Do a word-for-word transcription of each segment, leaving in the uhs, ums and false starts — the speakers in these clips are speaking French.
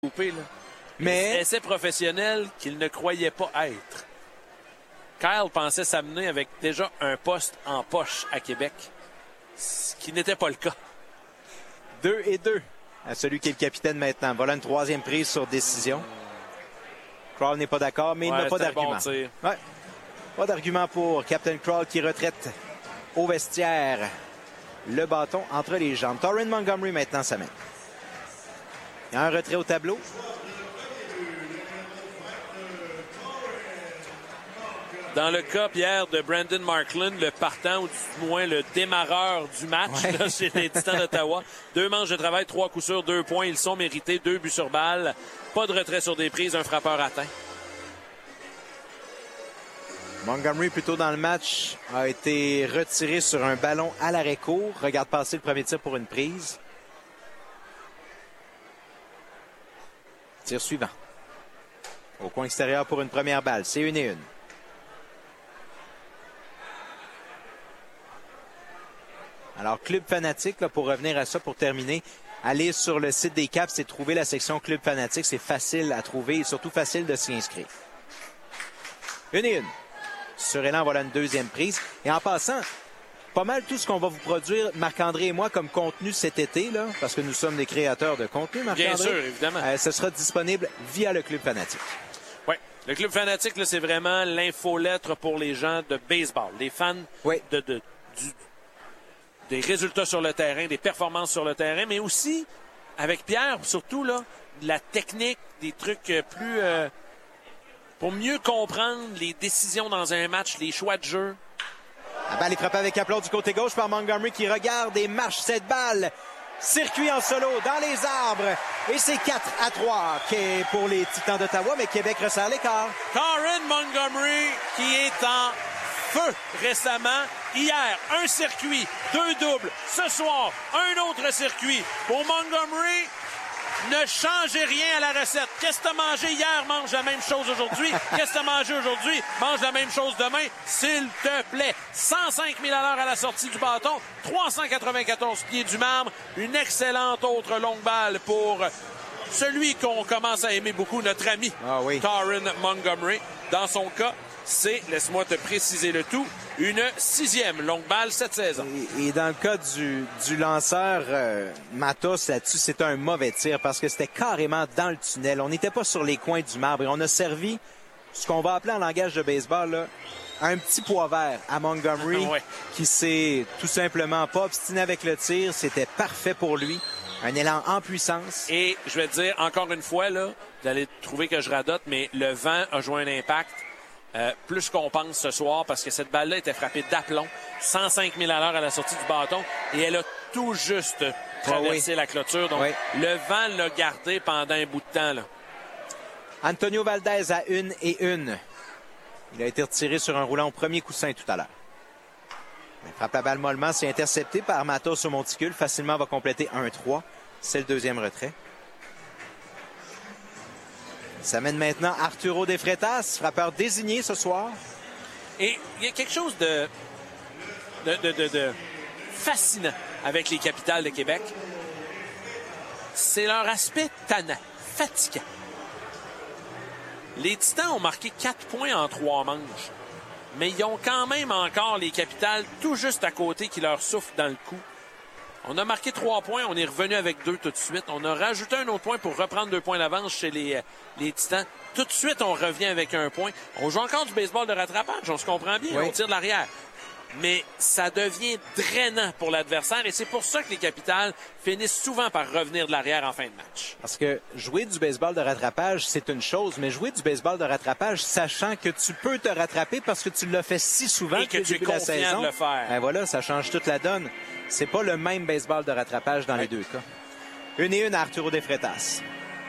Là. Mais essai professionnel qu'il ne croyait pas être. Kyle pensait s'amener avec déjà un poste en poche à Québec, ce qui n'était pas le cas. deux et deux à celui qui est le capitaine maintenant. Voilà une troisième prise sur décision. Crawl n'est pas d'accord, mais il ouais, n'a pas d'argument. Bon ouais. Pas d'argument pour Captain Crawl qui retraite au vestiaire. Le bâton entre les jambes. Torrin Montgomery maintenant s'amène. Il y a un retrait au tableau. Dans le cas, Pierre, de Brandon Markland, le partant ou du moins le démarreur du match ouais. là, chez les Titans d'Ottawa. Deux manches de travail, trois coups sûrs, deux points. Ils sont mérités, deux buts sur balle. Pas de retrait sur des prises, un frappeur atteint. Montgomery, plus tôt dans le match, a été retiré sur un ballon à l'arrêt court. Regarde passer le premier tir pour une prise. Tir suivant. Au coin extérieur pour une première balle. C'est une et une. Alors, Club Fanatique, là, pour revenir à ça, pour terminer, aller sur le site des Caps et trouver la section Club Fanatique. C'est facile à trouver et surtout facile de s'y inscrire. Une et une. Sur Élan, voilà une deuxième prise. Et en passant, pas mal tout ce qu'on va vous produire, Marc-André et moi, comme contenu cet été, là, parce que nous sommes des créateurs de contenu, Marc-André. Bien sûr, évidemment. Euh, ce sera disponible via le Club Fanatique. Oui. Le Club Fanatique, là, c'est vraiment l'infolettre pour les gens de baseball, les fans oui. de, de, du, des résultats sur le terrain, des performances sur le terrain, mais aussi, avec Pierre, surtout, là, de la technique, des trucs plus... Euh, pour mieux comprendre les décisions dans un match, les choix de jeu. La balle est frappée avec aplomb du côté gauche par Montgomery qui regarde et marche cette balle. Circuit en solo dans les arbres. Et c'est quatre à trois pour les Titans d'Ottawa, mais Québec resserre l'écart. Torrin Montgomery qui est en feu récemment. Hier, un circuit, deux doubles. Ce soir, un autre circuit. Pour Montgomery, ne changez rien à la recette. Qu'est-ce que tu as mangé hier? Mange la même chose aujourd'hui. Qu'est-ce que tu as mangé aujourd'hui? Mange la même chose demain. S'il te plaît. cent cinq mille à l'heure à la sortie du bâton. trois cent quatre-vingt-quatorze pieds du marbre. Une excellente autre longue balle pour celui qu'on commence à aimer beaucoup, notre ami ah oui. Torrin Montgomery. Dans son cas, c'est, laisse-moi te préciser le tout, une sixième longue balle cette saison. Et, et dans le cas du, du lanceur euh, Matos là-dessus, c'est un mauvais tir parce que c'était carrément dans le tunnel. On n'était pas sur les coins du marbre et on a servi ce qu'on va appeler en langage de baseball là, un petit pois vert à Montgomery ouais. qui s'est tout simplement pas obstiné avec le tir. C'était parfait pour lui. Un élan en puissance. Et je vais te dire encore une fois, là, vous allez trouver que je radote, mais le vent a joué un impact. Euh, plus qu'on pense ce soir, parce que cette balle-là était frappée d'aplomb, cent cinq mille à l'heure à la sortie du bâton, et elle a tout juste traversé oh oui. la clôture. Donc, oui. le vent l'a gardé pendant un bout de temps. Là. Antonio Valdez à une et une. Il a été retiré sur un roulant au premier coussin tout à l'heure. Il frappe la balle mollement, c'est intercepté par Matos au monticule. Facilement va compléter un trois. C'est le deuxième retrait. Ça mène maintenant Arturo De Freitas, frappeur désigné ce soir. Et il y a quelque chose de, de, de, de, de fascinant avec les Capitales de Québec. C'est leur aspect tannant, fatigant. Les Titans ont marqué quatre points en trois manches. Mais ils ont quand même encore les Capitales tout juste à côté qui leur soufflent dans le cou. On a marqué trois points, on est revenu avec deux tout de suite. On a rajouté un autre point pour reprendre deux points d'avance chez les, les Titans. Tout de suite, on revient avec un point. On joue encore du baseball de rattrapage, on se comprend bien, oui. on tire de l'arrière. Mais ça devient drainant pour l'adversaire et c'est pour ça que les Capitales finissent souvent par revenir de l'arrière en fin de match. Parce que jouer du baseball de rattrapage, c'est une chose, mais jouer du baseball de rattrapage, sachant que tu peux te rattraper parce que tu l'as fait si souvent et que tu es confiant de saison, le faire. Ben voilà, ça change toute la donne. C'est pas le même baseball de rattrapage dans oui. les deux cas. Une et une à Arturo De Freitas.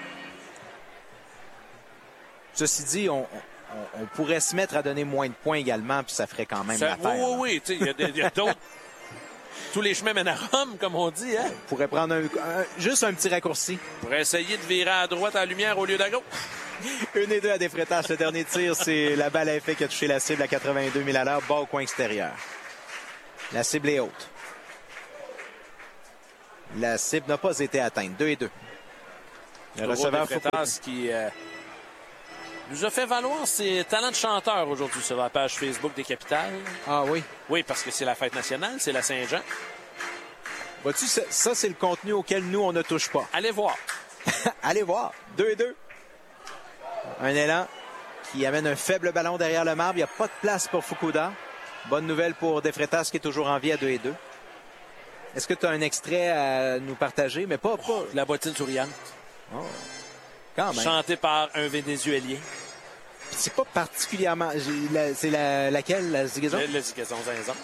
Ceci dit, on, on, on pourrait se mettre à donner moins de points également, puis ça ferait quand même ça, l'affaire. Oui, oui, oui. Il y a, a d'autres. Tous les chemins mènent à Rome, comme on dit. Hein? On pourrait prendre un, un, juste un petit raccourci. On pourrait essayer de virer à droite à la lumière au lieu d'à gauche. Une et deux à De Freitas. Le dernier tir, c'est la balle à effet qui a touché la cible à quatre-vingt-deux mille à l'heure, bas au coin extérieur. La cible est haute. La cible n'a pas été atteinte. deux et deux. Le receveur Freitas qui euh, nous a fait valoir ses talents de chanteur aujourd'hui sur la page Facebook des Capitales. Ah oui? Oui, parce que c'est la fête nationale, c'est la Saint-Jean. Vois-tu, ça, ça c'est le contenu auquel nous, on ne touche pas. Allez voir. Allez voir. deux et deux. Un élan qui amène un faible ballon derrière le marbre. Il n'y a pas de place pour Fukuda. Bonne nouvelle pour De Freitas qui est toujours en vie à deux et deux. Est-ce que tu as un extrait à nous partager? Mais pas... pas... Oh, la bottine souriante. Oh. Quand même. Chanté par un Vénézuélien. C'est pas particulièrement... La... C'est la... laquelle, la zigazon? Le, le zigazon zinzon.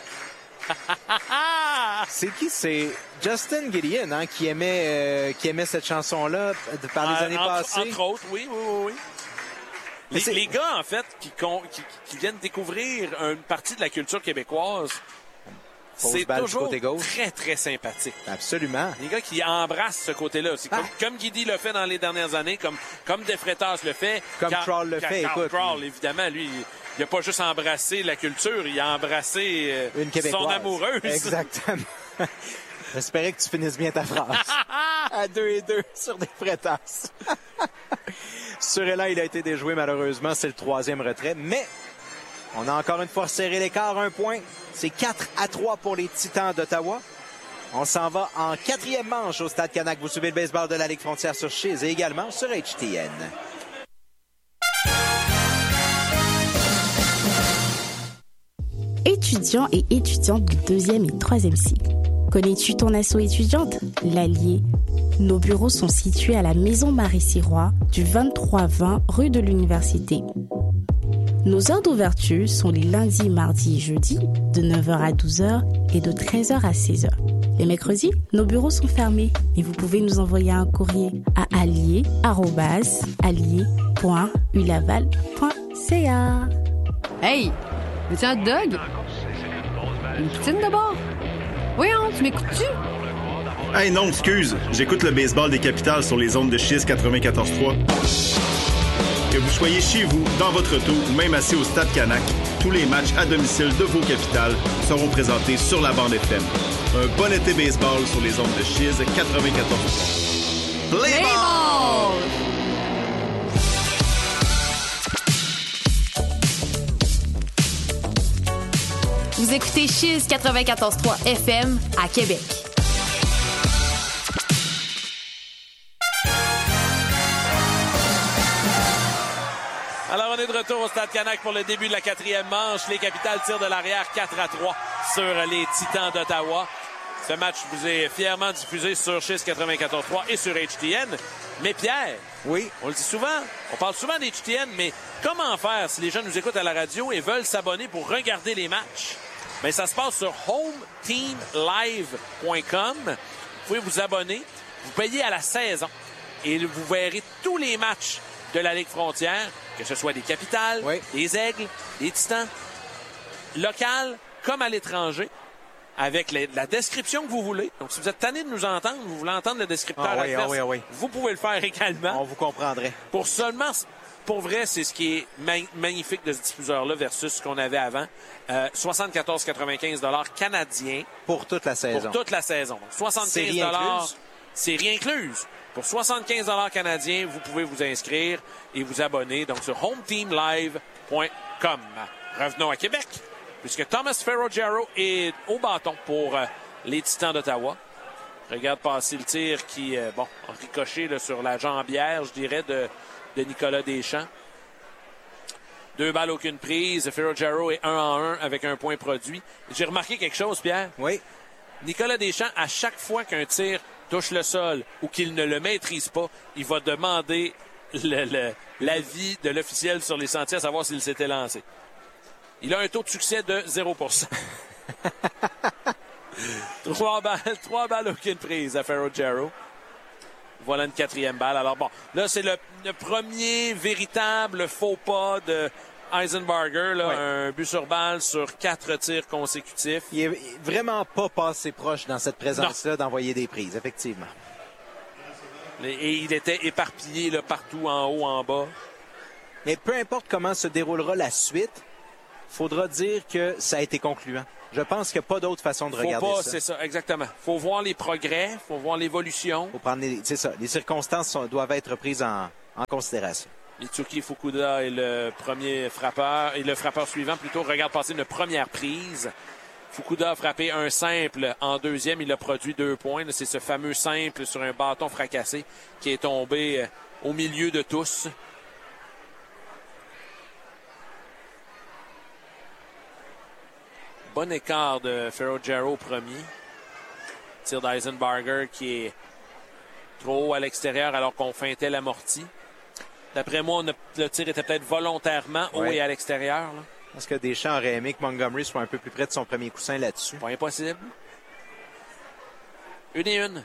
C'est qui? C'est Justin Gideon hein, qui, aimait, euh, qui aimait cette chanson-là par les euh, années entre, passées. Entre autres, oui, oui, oui. oui. Les, les gars, en fait, qui, qui, qui viennent découvrir une partie de la culture québécoise, c'est toujours très, très sympathique. Absolument. Les gars qui embrassent ce côté-là. C'est comme, ah. comme Guidi le fait dans les dernières années, comme, comme De Freitas le fait. Comme Troll le fait, Carl écoute. Troll, évidemment, lui, il n'a pas juste embrassé la culture, il a embrassé euh, Une Québécoise. Son amoureuse. Exactement. J'espérais que tu finisses bien ta phrase. À deux et deux sur De Freitas. Sur Elan, il a été déjoué, malheureusement. C'est le troisième retrait. Mais on a encore une fois resserré l'écart, un point. C'est quatre à trois pour les Titans d'Ottawa. On s'en va en quatrième manche au Stade Canac. Vous suivez le baseball de la Ligue Frontière sur Chiz et également sur H T N. Étudiants et étudiantes de deuxième et troisième cycle. Connais-tu ton asso étudiante? L'Allier. Nos bureaux sont situés à la Maison Marie-Sirois, du vingt-trois vingt rue de l'Université. Nos heures d'ouverture sont les lundis, mardis et jeudis, de neuf heures à douze heures et de treize heures à seize heures. Les mercredis, nos bureaux sont fermés et vous pouvez nous envoyer un courrier à allier arobase allier point u laval point c a. Hey! Veux-tu un hot dog? Une poutine d'abord? Voyons, tu m'écoutes-tu? Hey non, excuse, j'écoute le baseball des Capitales sur les ondes de Chiz quatre-vingt-quatorze trois. Que vous soyez chez vous, dans votre auto ou même assis au Stade Canac, tous les matchs à domicile de vos Capitales seront présentés sur la bande F M. Un bon été baseball sur les ondes de Chiz quatre-vingt-quatorze trois. Play ball! Vous écoutez Chiz quatre-vingt-quatorze trois F M à Québec. Alors, on est de retour au Stade Canac pour le début de la quatrième manche. Les Capitales tirent de l'arrière quatre à trois sur les Titans d'Ottawa. Ce match vous est fièrement diffusé sur Chiz quatre-vingt-quatorze trois et sur H T N. Mais Pierre, oui, on le dit souvent, on parle souvent d'H T N, mais comment faire si les gens nous écoutent à la radio et veulent s'abonner pour regarder les matchs? Bien, ça se passe sur home team live point com. Vous pouvez vous abonner. Vous payez à la saison et vous verrez tous les matchs de la Ligue Frontière, que ce soit des Capitales, oui, des Aigles, des Titans, locales comme à l'étranger, avec les, la description que vous voulez. Donc, si vous êtes tanné de nous entendre, vous voulez entendre le descripteur ah oui, adverse, ah oui, ah oui. vous pouvez le faire également. On vous comprendrait. Pour seulement... Pour vrai, c'est ce qui est ma- magnifique de ce diffuseur-là versus ce qu'on avait avant. Euh, soixante-quatorze quatre-vingt-quinze dollars canadiens. Pour toute la saison. Pour toute la saison. Donc, soixante-quinze dollars. C'est rien incluse. Pour soixante-quinze dollars canadiens, vous pouvez vous inscrire et vous abonner donc sur home team live point com. Revenons à Québec, puisque Thomas Ferrogero est au bâton pour euh, les Titans d'Ottawa. Regarde passer le tir qui, euh, bon, a ricoché là, sur la jambière, je dirais, de... de Nicolas Deschamps. Deux balles, aucune prise. Ferrogero est un en un avec un point produit. J'ai remarqué quelque chose, Pierre. Oui. Nicolas Deschamps, à chaque fois qu'un tir touche le sol ou qu'il ne le maîtrise pas, il va demander le, le, l'avis de l'officiel sur les sentiers à savoir s'il s'était lancé. Il a un taux de succès de zéro pour cent. trois balles, trois balles, aucune prise à Ferrogero. Voilà une quatrième balle. Alors bon, là, c'est le, le premier véritable faux pas de Eisenbarger. Là, ouais. Un but sur balle sur quatre tirs consécutifs. Il est vraiment pas passé proche dans cette présence-là d'envoyer des prises, effectivement. Et il était éparpillé là, partout, en haut, en bas. Mais peu importe comment se déroulera la suite, faudra dire que ça a été concluant. Je pense qu'il n'y a pas d'autre façon de faut regarder pas, ça. C'est ça, exactement. Il faut voir les progrès, il faut voir l'évolution. Faut prendre les, c'est ça. Les circonstances sont, doivent être prises en, en considération. Mitsuki Fukuda est le premier frappeur, et le frappeur suivant plutôt regarde passer une première prise. Fukuda a frappé un simple en deuxième. Il a produit deux points. C'est ce fameux simple sur un bâton fracassé qui est tombé au milieu de tous. Bon écart de Ferrogero au premier. Tir d'Eisenbarger qui est trop haut à l'extérieur alors qu'on feintait l'amorti. D'après moi, on a, le tir était peut-être volontairement haut ouais. et à l'extérieur. Là. Est-ce que Deschamps aurait aimé que Montgomery soit un peu plus près de son premier coussin là-dessus? Pas impossible. Une et une.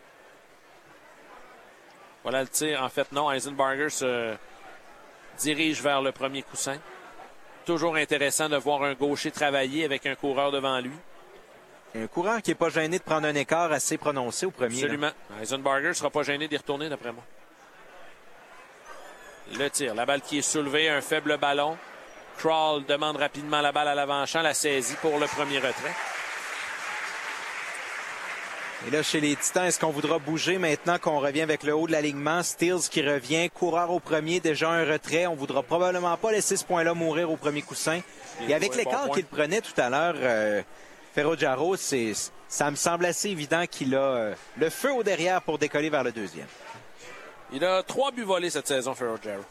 Voilà le tir. En fait, non. Eisenbarger se dirige vers le premier coussin. Toujours intéressant de voir un gaucher travailler avec un coureur devant lui. Un coureur qui n'est pas gêné de prendre un écart assez prononcé au premier. Absolument. Là. Eisenbarger ne sera pas gêné d'y retourner, d'après moi. Le tir. La balle qui est soulevée. Un faible ballon. Crawl demande rapidement la balle à l'avant-champ, la saisie pour le premier retrait. Et là, chez les Titans, est-ce qu'on voudra bouger maintenant qu'on revient avec le haut de l'alignement? Stills qui revient, coureur au premier, déjà un retrait. On voudra probablement pas laisser ce point-là mourir au premier coussin. Et, Et avec l'écart bon qu'il prenait tout à l'heure, euh, Ferrogero, c'est, ça me semble assez évident qu'il a euh, le feu au derrière pour décoller vers le deuxième. Il a trois buts volés cette saison, Ferrogero.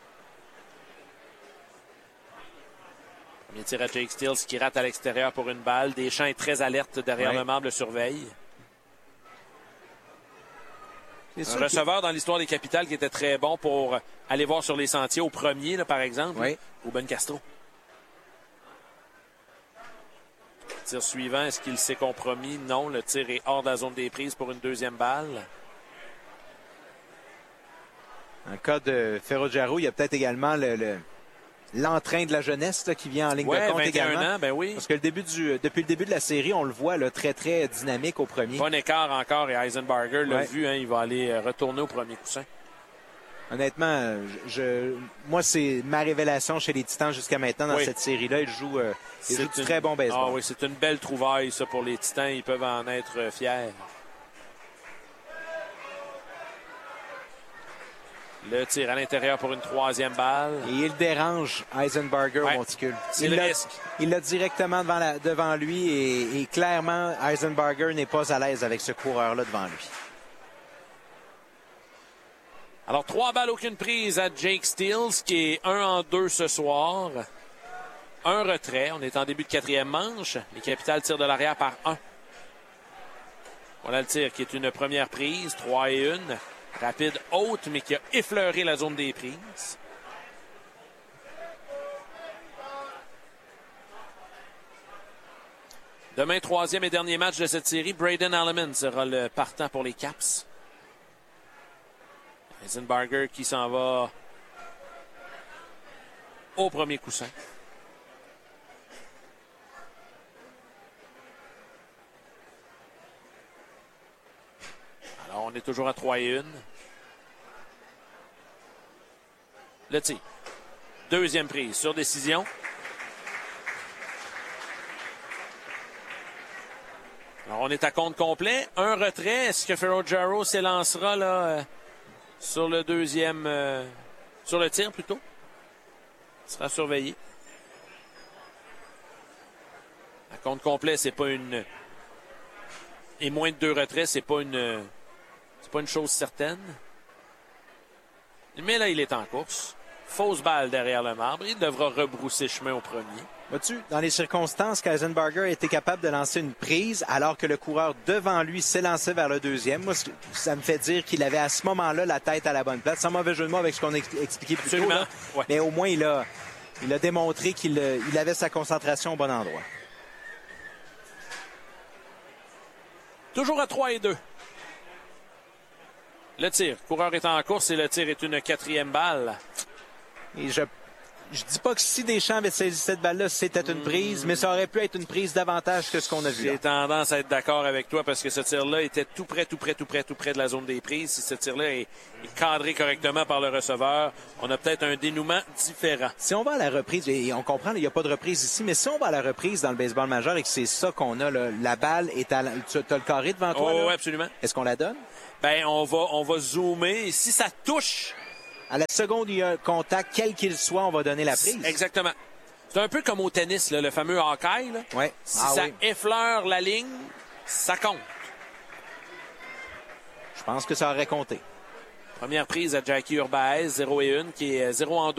Premier tir à Jake Stills qui rate à l'extérieur pour une balle. Deschamps est très alerte derrière ouais. le marbre, le surveille. Un receveur dans l'histoire des Capitales qui était très bon pour aller voir sur les sentiers au premier, là, par exemple. Oui. Ruben Castro. Tir suivant, est-ce qu'il s'est compromis? Non, le tir est hors de la zone des prises pour une deuxième balle. En cas de Ferrogero, il y a peut-être également le... le... l'entrain de la jeunesse là, qui vient en ligne ouais, de compte également. Ans, ben oui. Parce que le début du, depuis le début de la série, on le voit là, très, très dynamique au premier. Bon écart encore et Eisenbarger l'a ouais. vu, hein, il va aller retourner au premier coussin. Honnêtement, je, moi, c'est ma révélation chez les Titans jusqu'à maintenant dans oui. cette série-là. Il joue, euh, il joue du une... très bon baseball. Ah oui, c'est une belle trouvaille ça pour les Titans. Ils peuvent en être fiers. Le tir à l'intérieur pour une troisième balle. Et il dérange Eisenbarger ouais. au monticule. C'est il le l'a, risque. Il l'a directement devant, la, devant lui et, et clairement, Eisenbarger n'est pas à l'aise avec ce coureur-là devant lui. Alors, trois balles, aucune prise à Jake Stills, qui est un en deux ce soir. Un retrait. On est en début de quatrième manche. Les Capitales tirent de l'arrière par un. Voilà le tir qui est une première prise. Trois et une. Rapide haute, mais qui a effleuré la zone des prises. Demain, troisième et dernier match de cette série. Braden Alleman sera le partant pour les Caps. Eisenbarger qui s'en va au premier coussin. Alors, on est toujours à trois et un. Le tir. Deuxième prise sur décision. Alors, on est à compte complet. Un retrait. Est-ce que Ferrogero s'élancera là, euh, sur le deuxième... Euh, sur le tir, plutôt? Il sera surveillé. À compte complet, c'est pas une... Et moins de deux retraits, c'est pas une... C'est pas une chose certaine. Mais là, il est en course. Fausse balle derrière le marbre. Il devra rebrousser chemin au premier. Vois-tu, dans les circonstances qu'Eisenbarger a été capable de lancer une prise alors que le coureur devant lui s'élançait vers le deuxième, moi, ça me fait dire qu'il avait à ce moment-là la tête à la bonne place. Sans mauvais jeu de mots avec ce qu'on a expliqué plus tôt. Là. Ouais. Mais au moins, il a, il a démontré qu'il il avait sa concentration au bon endroit. Toujours à trois et deux. Le tir. Coureur est en course et le tir est une quatrième balle. Et je, Je dis pas que si Deschamps avait saisi cette balle-là, c'était une prise, mais ça aurait pu être une prise davantage que ce qu'on a vu. J'ai tendance à être d'accord avec toi parce que ce tir-là était tout près, tout près, tout près, tout près de la zone des prises. Si ce tir-là est, est cadré correctement par le receveur, on a peut-être un dénouement différent. Si on va à la reprise, et on comprend, il n'y a pas de reprise ici, mais si on va à la reprise dans le baseball majeur et que c'est ça qu'on a, là, la balle est à la, tu as le carré devant toi. Oh, là. oui, absolument. Est-ce qu'on la donne? Ben, on va, on va zoomer. Si ça touche... À la seconde, il y a un contact, quel qu'il soit, on va donner la prise. Exactement. C'est un peu comme au tennis, là, le fameux Hawkeye. Là. Ouais. Si ah, ça oui. effleure la ligne, ça compte. Je pense que ça aurait compté. Première prise à Jackie Urbaez, zéro et un, qui est zéro en deux.